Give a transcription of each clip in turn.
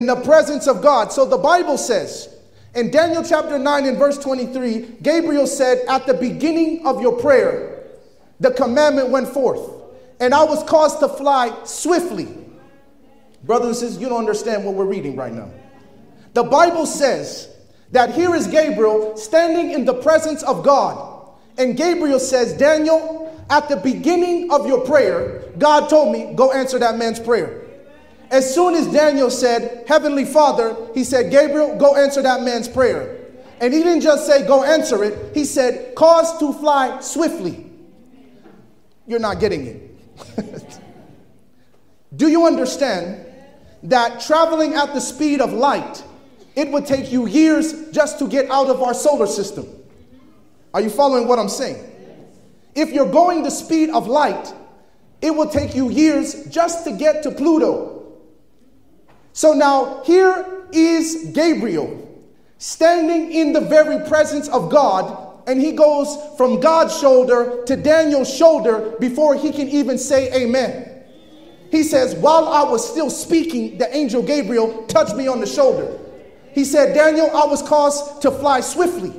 in the presence of God. So the Bible says in Daniel chapter 9 and verse 23, Gabriel said, at the beginning of your prayer, the commandment went forth, and I was caused to fly swiftly. Brothers and sisters, you don't understand what we're reading right now. The Bible says that here is Gabriel standing in the presence of God. And Gabriel says, Daniel, at the beginning of your prayer, God told me, go answer that man's prayer. As soon as Daniel said, Heavenly Father, he said, Gabriel, go answer that man's prayer. And he didn't just say, go answer it. He said, cause to fly swiftly. You're not getting it. Do you understand that traveling at the speed of light, it would take you years just to get out of our solar system? Are you following what I'm saying? If you're going the speed of light, it will take you years just to get to Pluto. So now here is Gabriel standing in the very presence of God, and he goes from God's shoulder to Daniel's shoulder before he can even say amen. He says, while I was still speaking, the angel Gabriel touched me on the shoulder. He said, Daniel, I was caused to fly swiftly.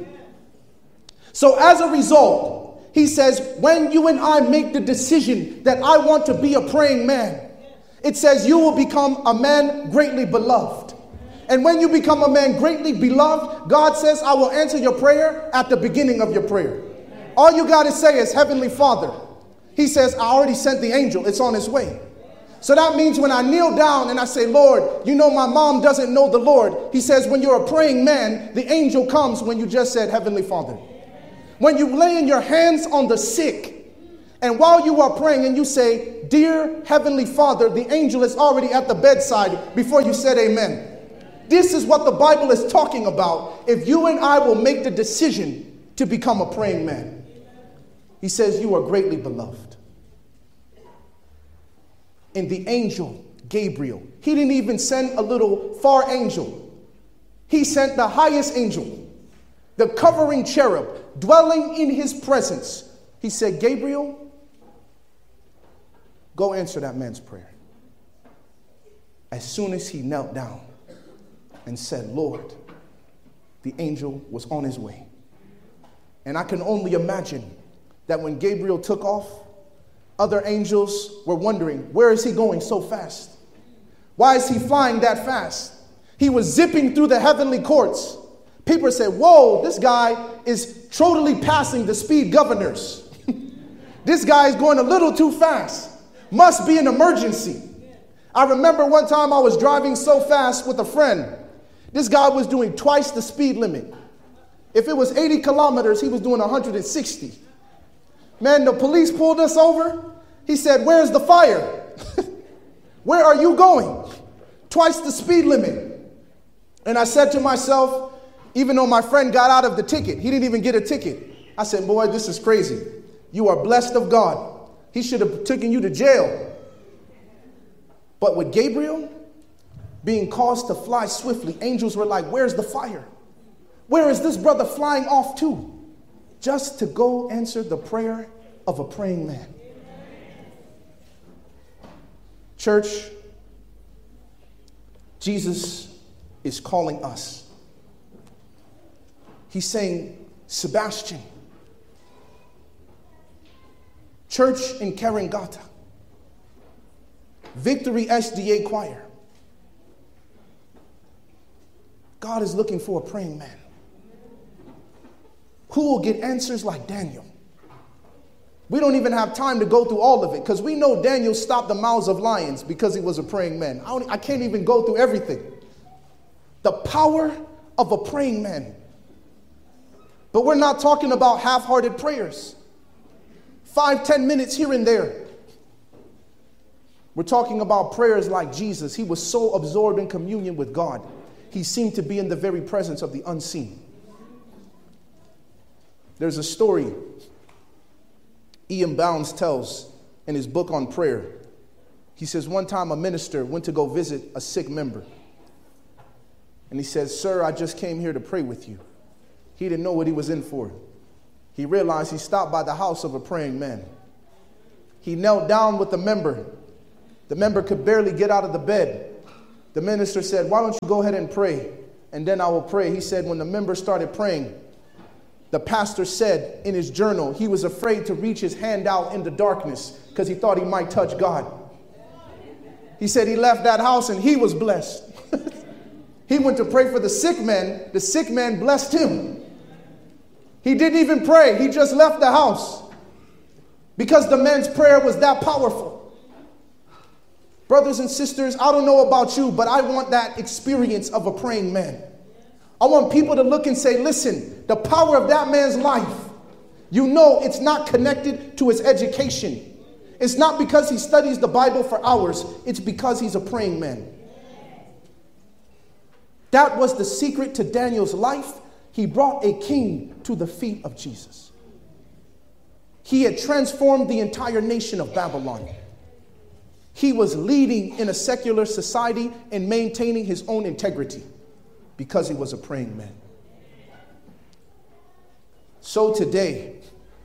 So as a result, he says, when you and I make the decision that I want to be a praying man, it says you will become a man greatly beloved. And when you become a man greatly beloved, God says, I will answer your prayer at the beginning of your prayer. All you got to say is, Heavenly Father. He says, I already sent the angel. It's on its way. So that means when I kneel down and I say, Lord, you know my mom doesn't know the Lord. He says, when you're a praying man, the angel comes when you just said, Heavenly Father. When you lay in your hands on the sick, and while you are praying and you say, dear Heavenly Father, the angel is already at the bedside before you said amen. This is what the Bible is talking about. If you and I will make the decision to become a praying man. He says, you are greatly beloved. And the angel, Gabriel, he didn't even send a little far angel. He sent the highest angel, the covering cherub, dwelling in his presence. He said, Gabriel, go answer that man's prayer. As soon as he knelt down and said, Lord, the angel was on his way. And I can only imagine that when Gabriel took off, other angels were wondering, where is he going so fast? Why is he flying that fast? He was zipping through the heavenly courts. People said, whoa, this guy is totally passing the speed governors. This guy is going a little too fast. Must be an emergency. I remember one time I was driving so fast with a friend. This guy was doing twice the speed limit. If it was 80 kilometers, he was doing 160. Man, the police pulled us over. He said, where's the fire? Where are you going? Twice the speed limit. And I said to myself, even though my friend got out of the ticket, he didn't even get a ticket. I said, boy, this is crazy. You are blessed of God. He should have taken you to jail. But with Gabriel being caused to fly swiftly, angels were like, where's the fire? Where is this brother flying off to? Just to go answer the prayer of a praying man. Church, Jesus is calling us. He's saying, Sebastian, church in Karangata, Victory SDA Choir, God is looking for a praying man who will get answers like Daniel. We don't even have time to go through all of it because we know Daniel stopped the mouths of lions because he was a praying man. I can't even go through everything. The power of a praying man. But we're not talking about half-hearted prayers. 5-10 minutes here and there. We're talking about prayers like Jesus. He was so absorbed in communion with God. He seemed to be in the very presence of the unseen. There's a story Ian Bounds tells in his book on prayer. He says one time a minister went to go visit a sick member. And he says, sir, I just came here to pray with you. He didn't know what he was in for. He realized he stopped by the house of a praying man. He knelt down with the member. The member could barely get out of the bed. The minister said, why don't you go ahead and pray, and then I will pray. He said when the members started praying, the pastor said in his journal he was afraid to reach his hand out in the darkness because he thought he might touch God. He said he left that house and he was blessed. He went to pray for the sick man. The sick man blessed him. He didn't even pray. He just left the house because the man's prayer was that powerful. Brothers and sisters, I don't know about you, but I want that experience of a praying man. I want people to look and say, listen, the power of that man's life, you know it's not connected to his education. It's not because he studies the Bible for hours. It's because he's a praying man. That was the secret to Daniel's life. He brought a king to the feet of Jesus. He had transformed the entire nation of Babylon. He was leading in a secular society and maintaining his own integrity because he was a praying man. So today,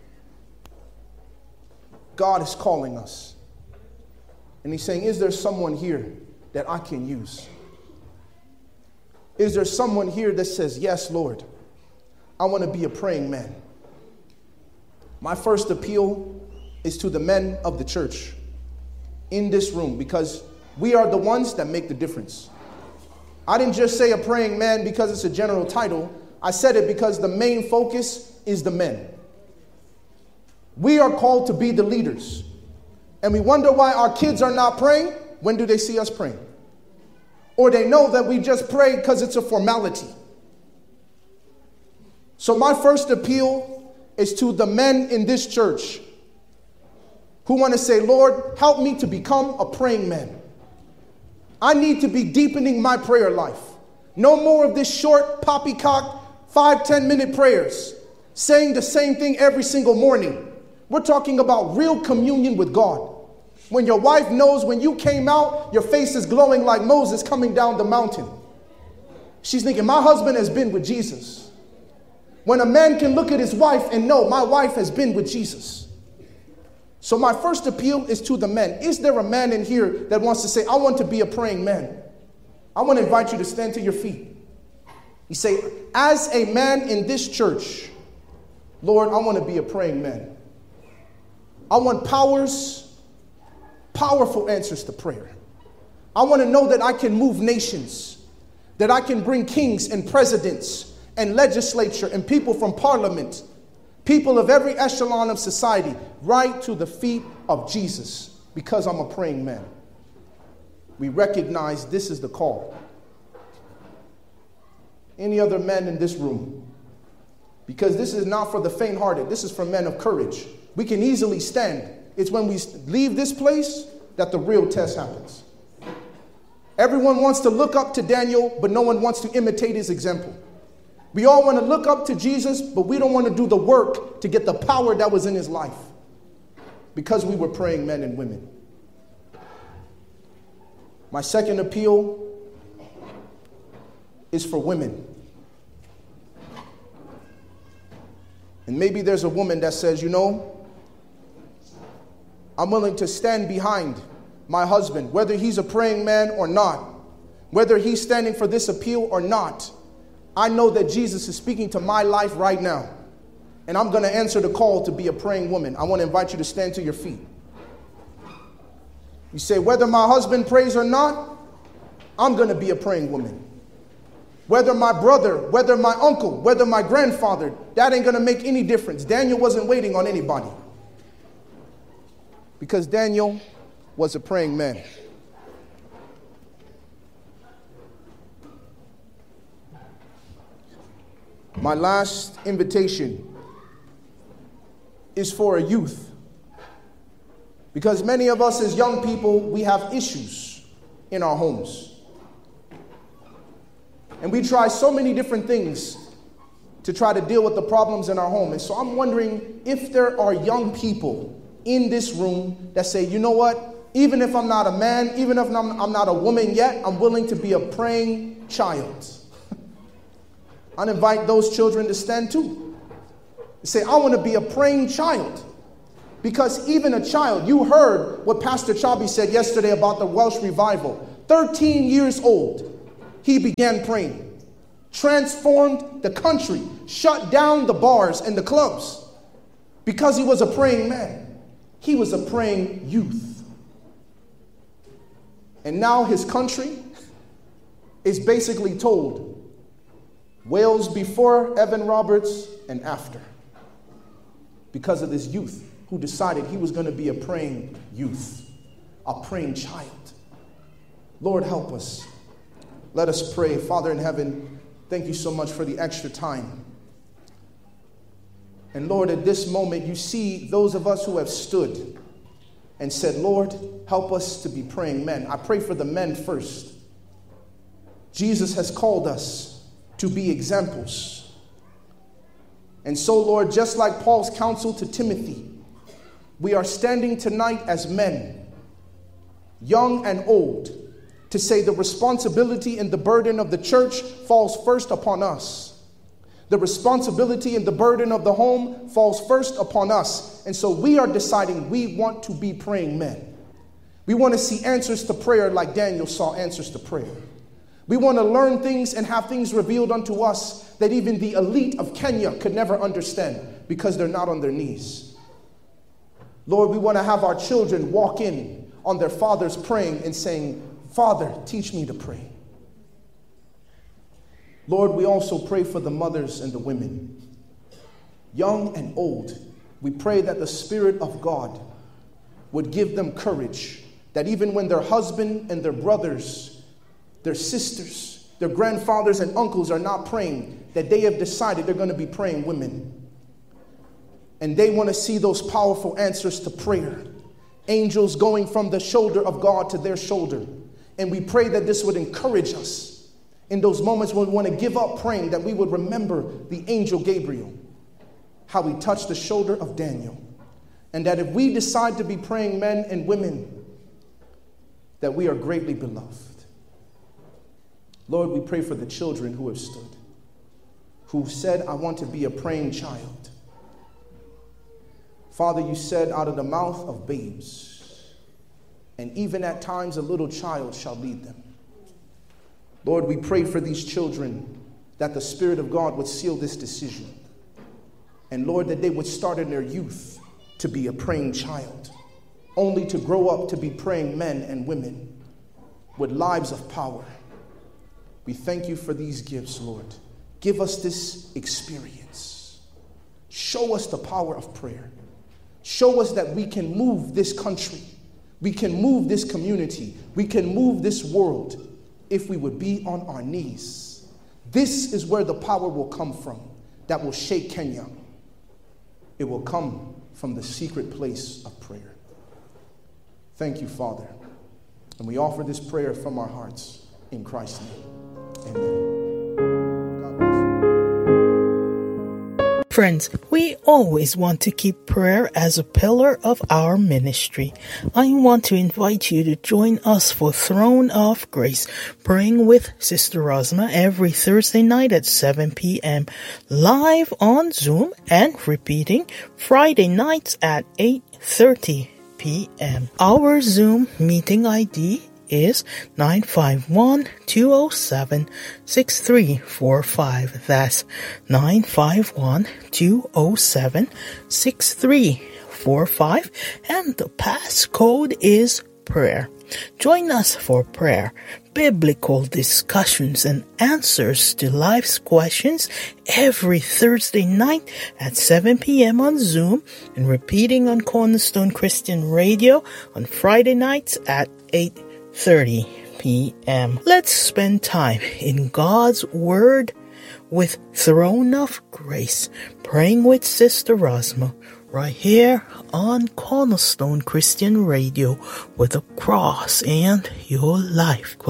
God is calling us. And he's saying, is there someone here that I can use? Is there someone here that says, yes, Lord, I want to be a praying man? My first appeal is to the men of the church in this room, because we are the ones that make the difference. I didn't just say a praying man because it's a general title. I said it because the main focus is the men. We are called to be the leaders. And we wonder why our kids are not praying. When do they see us praying? Or they know that we just pray because it's a formality. So my first appeal is to the men in this church who want to say, Lord, help me to become a praying man. I need to be deepening my prayer life. No more of this short, poppycock, 5-10 minute prayers, saying the same thing every single morning. We're talking about real communion with God. When your wife knows when you came out, your face is glowing like Moses coming down the mountain. She's thinking, my husband has been with Jesus. When a man can look at his wife and know, my wife has been with Jesus. So my first appeal is to the men. Is there a man in here that wants to say, I want to be a praying man? I want to invite you to stand to your feet. You say, as a man in this church, Lord, I want to be a praying man. I want powerful answers to prayer. I want to know that I can move nations, that I can bring kings and presidents and legislature and people from parliament, people of every echelon of society, right to the feet of Jesus, because I'm a praying man. We recognize this is the call. Any other men in this room? Because this is not for the faint-hearted. This is for men of courage. We can easily stand. It's when we leave this place that the real test happens. Everyone wants to look up to Daniel, but no one wants to imitate his example. We all want to look up to Jesus, but we don't want to do the work to get the power that was in his life, because we were praying men and women. My second appeal is for women. And maybe there's a woman that says, you know, I'm willing to stand behind my husband, whether he's a praying man or not, whether he's standing for this appeal or not. I know that Jesus is speaking to my life right now, and I'm going to answer the call to be a praying woman. I want to invite you to stand to your feet. You say, whether my husband prays or not, I'm going to be a praying woman. Whether my brother, whether my uncle, whether my grandfather, that ain't going to make any difference. Daniel wasn't waiting on anybody, because Daniel was a praying man. My last invitation is for a youth, because many of us as young people, we have issues in our homes. And we try so many different things to try to deal with the problems in our home. And so I'm wondering if there are young people in this room that say, you know what? Even if I'm not a man, even if I'm not a woman yet, I'm willing to be a praying child. I'd invite those children to stand too. Say, I want to be a praying child. Because even a child, you heard what Pastor Chabi said yesterday about the Welsh revival. 13 years old, he began praying. Transformed the country, shut down the bars and the clubs because he was a praying man. He was a praying youth. And now his country is basically told Wales before Evan Roberts and after, because of this youth who decided he was going to be a praying youth, a praying child. Lord, help us. Let us pray. Father in heaven, thank you so much for the extra time. And Lord, at this moment, you see those of us who have stood and said, Lord, help us to be praying men. I pray for the men first. Jesus has called us to be examples. And so, Lord, just like Paul's counsel to Timothy, we are standing tonight as men, young and old, to say the responsibility and the burden of the church falls first upon us. The responsibility and the burden of the home falls first upon us. And so we are deciding we want to be praying men. We want to see answers to prayer like Daniel saw answers to prayer. We want to learn things and have things revealed unto us that even the elite of Kenya could never understand because they're not on their knees. Lord, we want to have our children walk in on their fathers praying and saying, Father, teach me to pray. Lord, we also pray for the mothers and the women, young and old. We pray that the Spirit of God would give them courage, that even when their husband and their brothers, their sisters, their grandfathers and uncles are not praying, that they have decided they're going to be praying women. And they want to see those powerful answers to prayer. Angels going from the shoulder of God to their shoulder. And we pray that this would encourage us in those moments when we want to give up praying, that we would remember the angel Gabriel, how he touched the shoulder of Daniel. And that if we decide to be praying men and women, that we are greatly beloved. Lord, we pray for the children who have stood, who said, I want to be a praying child. Father, you said out of the mouth of babes, and even at times a little child shall lead them. Lord, we pray for these children that the Spirit of God would seal this decision. And Lord, that they would start in their youth to be a praying child, only to grow up to be praying men and women with lives of power. We thank you for these gifts, Lord. Give us this experience. Show us the power of prayer. Show us that we can move this country. We can move this community. We can move this world if we would be on our knees. This is where the power will come from that will shake Kenya. It will come from the secret place of prayer. Thank you, Father. And we offer this prayer from our hearts in Christ's name. Amen. Friends, we always want to keep prayer as a pillar of our ministry. I want to invite you to join us for Throne of Grace, praying with Sister Rosma every Thursday night at 7 p.m. live on Zoom and repeating Friday nights at 8:30 p.m. Our Zoom meeting ID is 951-207-6345. That's 951-207-6345. And the passcode is prayer. Join us for prayer, biblical discussions, and answers to life's questions every Thursday night at 7 p.m. on Zoom and repeating on Cornerstone Christian Radio on Friday nights at 8:30 p.m. Let's spend time in God's Word with Throne of Grace, praying with Sister Rosma, right here on Cornerstone Christian Radio, with a cross and your life.